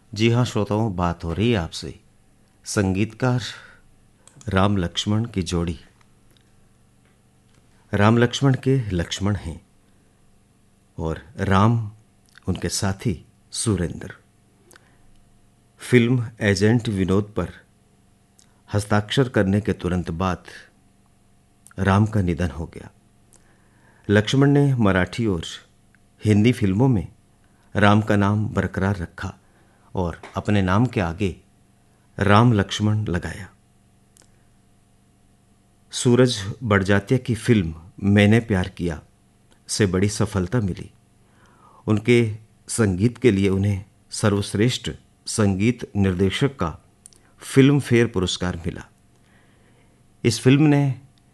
जी हाँ श्रोताओं, बात हो रही है आपसे संगीतकार राम लक्ष्मण की जोड़ी। राम लक्ष्मण के लक्ष्मण हैं और राम उनके साथी सुरेंद्र। फिल्म एजेंट विनोद पर हस्ताक्षर करने के तुरंत बाद राम का निधन हो गया। लक्ष्मण ने मराठी और हिंदी फिल्मों में राम का नाम बरकरार रखा और अपने नाम के आगे राम लक्ष्मण लगाया। सूरज बड़जात्या की फिल्म मैंने प्यार किया से बड़ी सफलता मिली। उनके संगीत के लिए उन्हें सर्वश्रेष्ठ संगीत निर्देशक का फिल्म फेयर पुरस्कार मिला। इस फिल्म ने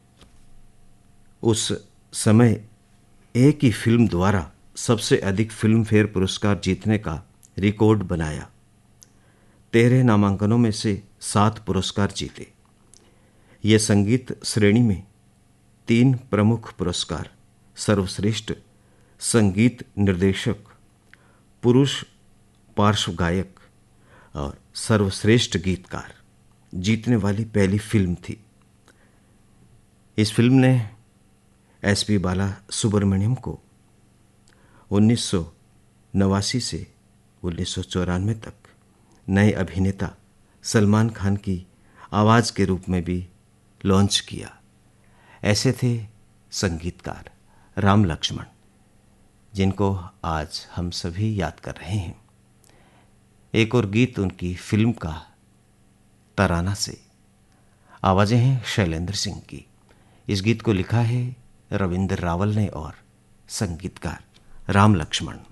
उस समय एक ही फिल्म द्वारा सबसे अधिक फिल्म फेयर पुरस्कार जीतने का रिकॉर्ड बनाया। 13 नामांकनों में से 7 पुरस्कार जीते। ये संगीत श्रेणी में 3 प्रमुख पुरस्कार, सर्वश्रेष्ठ संगीत निर्देशक, पुरुष पार्श्व गायक और सर्वश्रेष्ठ गीतकार जीतने वाली पहली फिल्म थी। इस फिल्म ने एसपी बाला सुब्रमण्यम को 1989 से 1994 तक नए अभिनेता सलमान खान की आवाज़ के रूप में भी लॉन्च किया। ऐसे थे संगीतकार राम लक्ष्मण, जिनको आज हम सभी याद कर रहे हैं। एक और गीत उनकी फिल्म का तराना से। आवाज़ें हैं शैलेंद्र सिंह की। इस गीत को लिखा है रविंद्र रावल ने और संगीतकार राम लक्ष्मण।